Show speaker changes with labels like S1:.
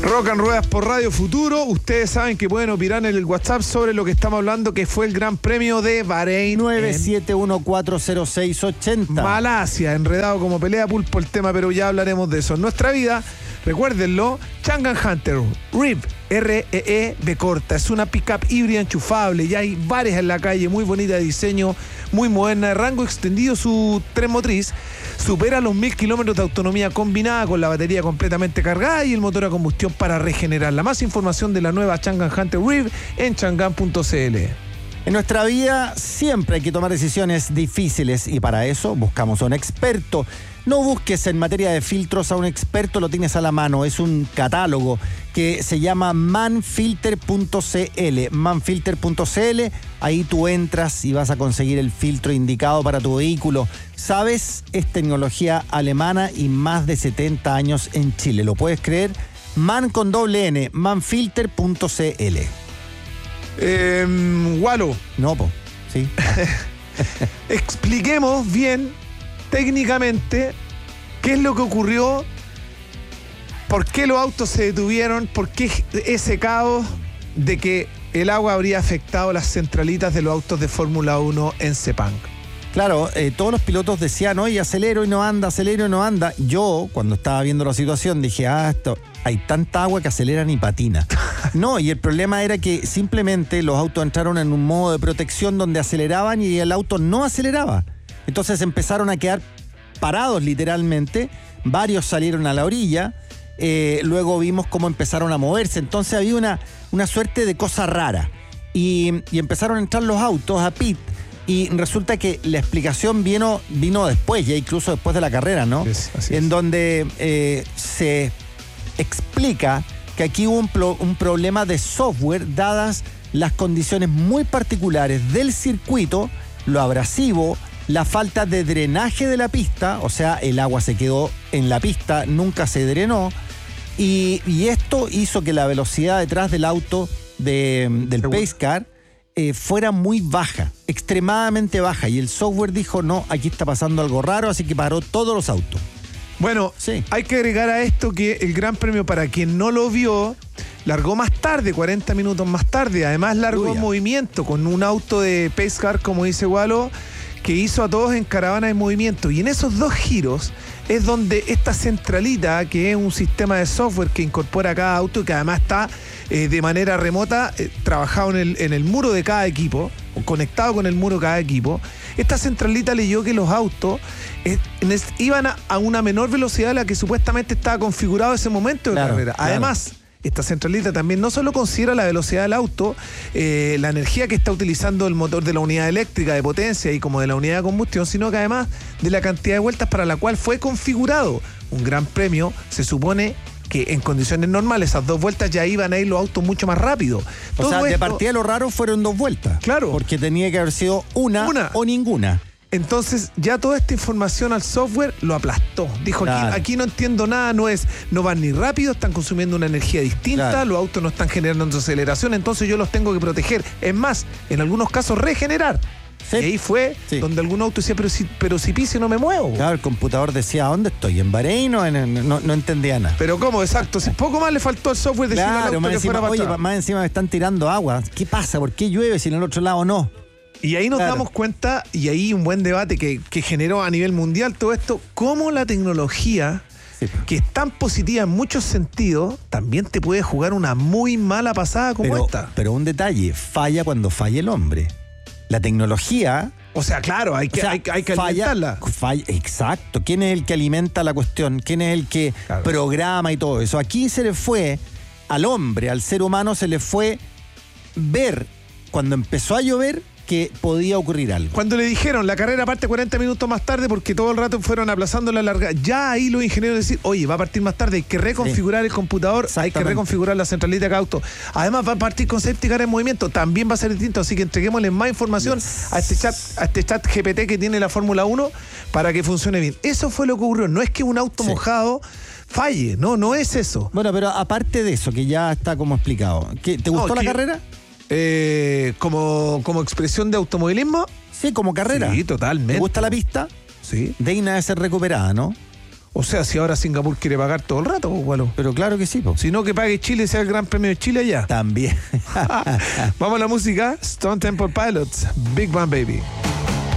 S1: Rock and Ruedas por Radio Futuro. Ustedes saben que pueden opinar en el WhatsApp sobre lo que estamos hablando, que fue el Gran Premio de Bahrein.
S2: 971-40680.
S1: Malasia, enredado como pelea pulpo el tema, pero ya hablaremos de eso. En nuestra vida, recuérdenlo, Changan Hunter REEV, R-E-E B corta. Es una pickup híbrida enchufable. Ya hay varias en la calle, muy bonita de diseño, muy moderna, de rango extendido. Su tren motriz supera los 1000 kilómetros de autonomía combinada con la batería completamente cargada y el motor a combustión para regenerarla. Más información de la nueva Changan Hunter REEV en changan.cl.
S2: En nuestra vida siempre hay que tomar decisiones difíciles y para eso buscamos a un experto. No busques en materia de filtros a un experto, lo tienes a la mano. Es un catálogo que se llama manfilter.cl. Manfilter.cl, ahí tú entras y vas a conseguir el filtro indicado para tu vehículo. ¿Sabes? Es tecnología alemana y más de 70 años en Chile. ¿Lo puedes creer? Man con doble N, manfilter.cl.
S1: Walo.
S2: No, po. Sí.
S1: Expliquemos bien técnicamente qué es lo que ocurrió, por qué los autos se detuvieron, por qué ese caos de que el agua habría afectado las centralitas de los autos de Fórmula 1 en Sepang.
S2: Claro, todos los pilotos decían, oye, acelero y no anda, acelero y no anda. Yo, cuando estaba viendo la situación, dije, esto, hay tanta agua que acelera ni patina. No, y el problema era que simplemente los autos entraron en un modo de protección donde aceleraban y el auto no aceleraba. Entonces empezaron a quedar parados literalmente, varios salieron a la orilla, luego vimos cómo empezaron a moverse, entonces había una suerte de cosa rara y empezaron a entrar los autos a pit y resulta que la explicación vino después, ya incluso después de la carrera, ¿no?
S1: Así
S2: en
S1: es.
S2: Donde se explica que aquí hubo un problema de software dadas las condiciones muy particulares del circuito, lo abrasivo, la falta de drenaje de la pista, o sea, el agua se quedó en la pista, nunca se drenó, y esto hizo que la velocidad detrás del auto del Pace Car fuera muy baja, extremadamente baja, y el software dijo, no, aquí está pasando algo raro, así que paró todos los autos.
S1: Bueno,
S2: sí.
S1: Hay que agregar a esto que el Gran Premio, para quien no lo vio, largó más tarde, 40 minutos más tarde. Además largó en movimiento con un auto de Pace Car, como dice Walo, que hizo a todos en caravana de movimiento. Y en esos dos giros es donde esta centralita, que es un sistema de software que incorpora cada auto y que además está de manera remota, trabajado en el muro de cada equipo, o conectado con el muro de cada equipo, esta centralita leyó que los autos iban a una menor velocidad de la que supuestamente estaba configurado en ese momento de carrera.
S2: Claro.
S1: Además, esta centralita también no solo considera la velocidad del auto, la energía que está utilizando el motor de la unidad eléctrica de potencia y como de la unidad de combustión, sino que además de la cantidad de vueltas para la cual fue configurado. Un Gran Premio se supone que en condiciones normales esas dos vueltas ya iban a ir los autos mucho más rápido.
S2: O sea, de partida lo raro fueron dos vueltas.
S1: Claro.
S2: Porque tenía que haber sido una o ninguna.
S1: Entonces ya toda esta información al software lo aplastó. Dijo,
S2: claro,
S1: aquí no entiendo nada, no van ni rápido, están consumiendo una energía distinta,
S2: claro,
S1: los autos no están generando aceleración, entonces yo los tengo que proteger. Es más, en algunos casos regenerar. Sí. Y ahí fue donde algún auto decía, pero si piso no me muevo.
S2: Claro, el computador decía, ¿dónde estoy? ¿En Bahrein o no entendía nada?
S1: Pero ¿cómo? Exacto. Si poco más le faltó al software decir al auto que fuera para atrás.
S2: Más encima me están tirando agua. ¿Qué pasa? ¿Por qué llueve si en el otro lado no?
S1: Y ahí nos damos cuenta, y ahí un buen debate que generó a nivel mundial todo esto, cómo la tecnología, que es tan positiva en muchos sentidos, también te puede jugar una muy mala pasada como esta.
S2: Pero un detalle, falla cuando falla el hombre. La tecnología...
S1: O sea, claro, hay que alimentarla.
S2: Falla, exacto. ¿Quién es el que alimenta la cuestión? ¿Quién es el que programa y todo eso? Aquí se le fue al hombre, al ser humano, se le fue ver cuando empezó a llover que podía ocurrir algo.
S1: Cuando le dijeron la carrera parte 40 minutos más tarde porque todo el rato fueron aplazando la larga, ya ahí los ingenieros decían, oye, va a partir más tarde, hay que reconfigurar el computador, hay que reconfigurar la centralita de cada auto. Además va a partir con safety car en movimiento, también va a ser distinto, así que entreguémosle más información a este chat GPT que tiene la Fórmula 1 para que funcione bien. Eso fue lo que ocurrió, no es que un auto mojado falle, no es eso.
S2: Bueno, pero aparte de eso, que ya está como explicado, ¿te gustó la carrera?
S1: Como expresión de automovilismo.
S2: Sí, como carrera.
S1: Sí, totalmente.
S2: ¿Te gusta la pista?
S1: Sí.
S2: Digna de ser recuperada, ¿no?
S1: O sea, si ahora Singapur quiere pagar todo el rato, pues, Gualo.
S2: Pero claro que sí, po.
S1: Si no, que pague Chile, sea el Gran Premio de Chile allá.
S2: También.
S1: Vamos a la música. Stone Temple Pilots, Big Bang Baby.